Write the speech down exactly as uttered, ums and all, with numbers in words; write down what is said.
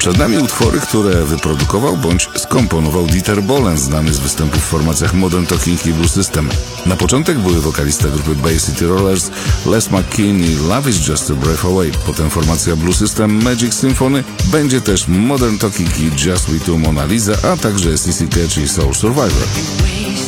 Przed nami utwory, które wyprodukował bądź skomponował Dieter Bohlen, znany z występów w formacjach Modern Talking i Blue System. Na początek były wokalista grupy Bay City Rollers Les McKean i Love is Just a Breath Away. Potem formacja Blue System Magic Symphony, będzie też Modern Talking i Just We Two Mona Lisa, a także C C Catch i Soul Survivor.